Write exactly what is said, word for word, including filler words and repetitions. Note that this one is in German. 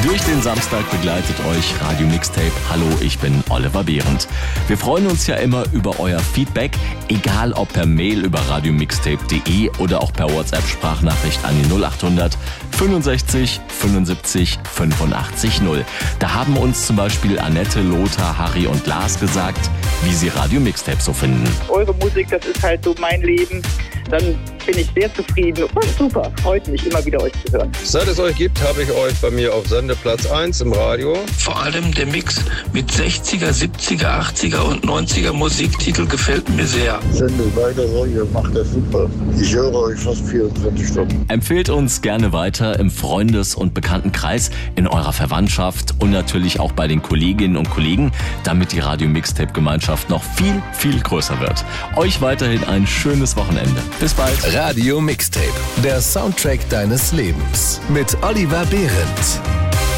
Durch den Samstag begleitet euch Radio Mixtape. Hallo, ich bin Oliver Behrendt. Wir freuen uns ja immer über euer Feedback, egal ob per Mail über radiomixtape punkt de oder auch per WhatsApp-Sprachnachricht an die null acht hundert fünfundsechzig fünfundsiebzig fünfundachtzig null. Da haben uns zum Beispiel Annette, Lothar, Harry und Lars gesagt, wie sie Radio Mixtape so finden. Eure Musik, das ist halt so mein Leben. Dann bin ich sehr zufrieden und super, freut mich immer wieder euch zu hören. Seit es euch gibt, habe ich euch bei mir auf Sendeplatz eins im Radio. Vor allem der Mix mit sechziger, siebziger, achtziger und neunziger Musiktitel gefällt mir sehr. Sendet weiter so, ihr macht das super. Ich höre euch fast vierundzwanzig Stunden. Empfehlt uns gerne weiter im Freundes- und Bekanntenkreis, in eurer Verwandtschaft und natürlich auch bei den Kolleginnen und Kollegen, damit die Radio Mixtape Gemeinschaft noch viel, viel größer wird. Euch weiterhin ein schönes Wochenende. Bis bald. Radio Mixtape, der Soundtrack deines Lebens mit Oliver Behrendt.